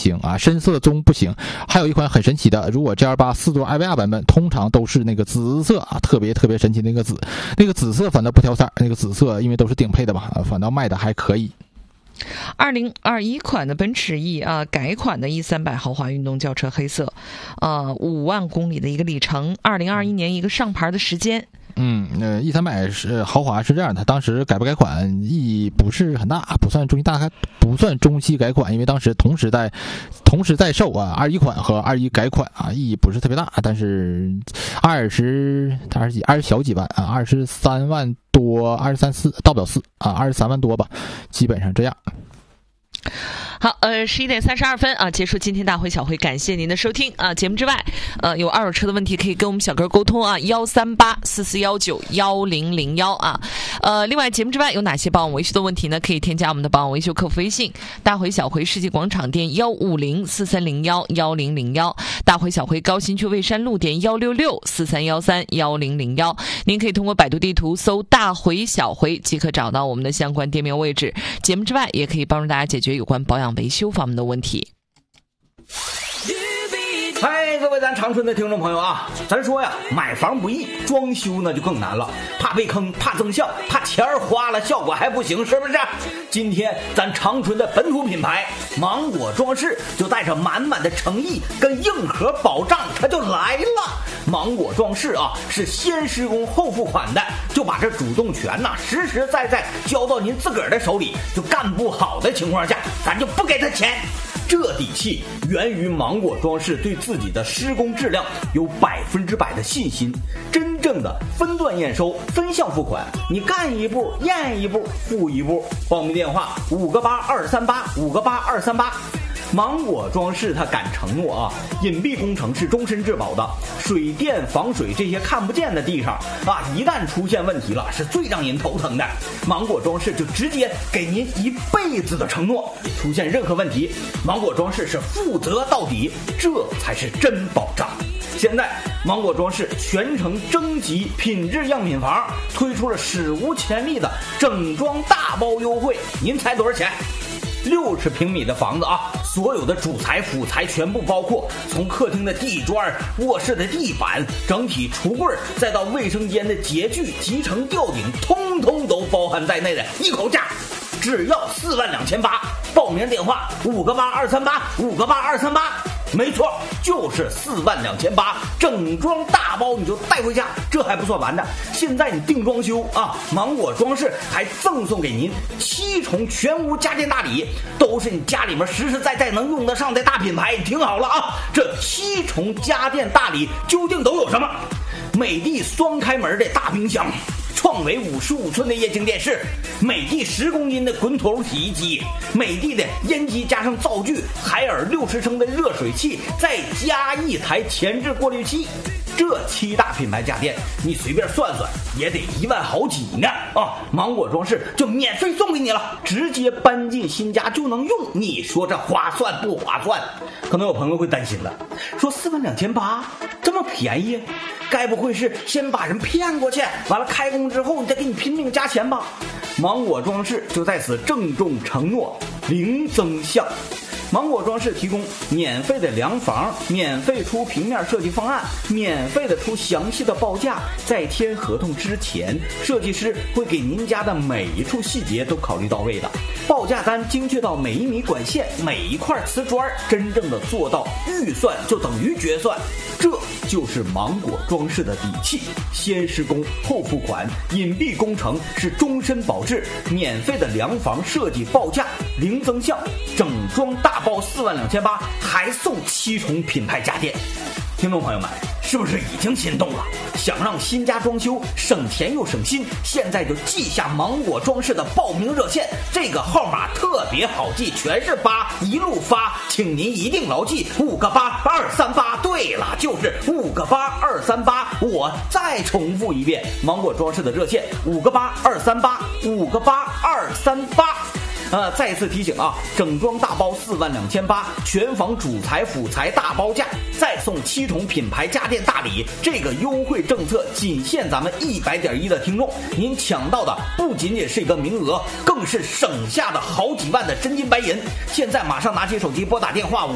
行啊，深色棕不行。还有一款很神奇的，如果 GL8 4座艾维亚版本通常都是那个紫色啊，特别神奇的那个紫色反倒不挑色，那个紫色因为都是顶配的吧，反倒卖的还可以。 2021款的奔驰 E 改款的 E300 豪华运动轿车黑色，5万公里的一个里程，2021年一个上牌的时间。 E300是豪华是这样的，当时改不改款意义不是很大，不算中期改款，因为当时同时在售啊，21款和21改款啊，意义不是特别大，但是20小几万啊，23万多，23、4到不了4啊，23万多吧，基本上这样。 好，11点32分啊，结束今天大会小会，感谢您的收听啊。节目之外，有二手车的问题可以跟我们小哥沟通啊，13844191001啊。另外节目之外有哪些保养维修的问题呢？可以添加我们的保养维修客服微信，大会小会世纪广场店15043011001，大会小会高新区蔚山路店16643131001。您可以通过百度地图搜大会小会即可找到我们的相关店面位置。节目之外也可以帮助大家解决有关保养维修方面的问题。 嗨，各位咱长春的听众朋友啊，咱说呀，买房不易，装修那就更难了，怕被坑，怕增效，怕钱花了效果还不行，是不是？今天咱长春的本土品牌芒果装饰就带着满满的诚意跟硬核保障，它就来了。芒果装饰啊，是先施工后付款的，就把这主动权实实在在交到您自个儿的手里，就干不好的情况下，咱就不给他钱。这底气源于芒果装饰对自己的施工质量有100%的信心，真正的分段验收、分项付款，你干一步验一步付一步。报名电话58238，58238。芒果装饰它敢承诺啊，隐蔽工程是终身质保的，水电防水这些看不见的地上啊，一旦出现问题了，是最让人头疼的。芒果装饰就直接给您1辈子的承诺，出现任何问题，芒果装饰是负责到底，这才是真保障。现在芒果装饰全程征集品质样品房，推出了史无前例的整装大包优惠，您猜多少钱？60平米的房子啊，所有的主材辅材全部包括，从客厅的地砖、卧室的地板、整体橱柜，再到卫生间的洁具、集成吊顶，通通都包含在内的一口价，只要42800。报名电话58238，58238。没错，就是42800，整装大包你就带回家，这还不算完的。现在你定装修啊，芒果装饰还赠送给您7重全屋家电大礼，都是你家里面实实在在能用得上的大品牌。你听好了啊，这7重家电大礼究竟都有什么？美的双开门的大冰箱，创维55寸的液晶电视，美的10公斤的滚筒洗衣机，美的的烟机加上灶具，海尔60升的热水器，再加1台前置过滤器。这7大品牌家电，你随便算算也得1万好几呢啊！芒果装饰就免费送给你了，直接搬进新家就能用，你说这划算不划算？可能有朋友会担心了，说42800这么便宜，该不会是先把人骗过去，完了开工之后你再给你拼命加钱吧？芒果装饰就在此郑重承诺，零增项。芒果装饰提供免费的量房，免费出平面设计方案，免费的出详细的报价。在签合同之前，设计师会给您家的每一处细节都考虑到位的，报价单精确到每1米管线、每一块瓷砖，真正的做到预算就等于决算。这就是芒果装饰的底气，先施工后付款，隐蔽工程是终身保质，免费的量房设计报价，零增项，整装大包42800，还送7重品牌家电。听众朋友们，是不是已经心动了？想让新家装修省钱又省心，现在就记下芒果装饰的报名热线，这个号码特别好记，全是8，一路发，请您一定牢记58238。对了，就是58238。我再重复一遍，芒果装饰的热线58238，58238。再次提醒啊，整装大包42800，全房主材辅材大包价，再送7重品牌家电大礼。这个优惠政策仅限咱们100.1的听众，您抢到的不仅仅是一个名额，更是省下的好几万的真金白银。现在马上拿起手机拨打电话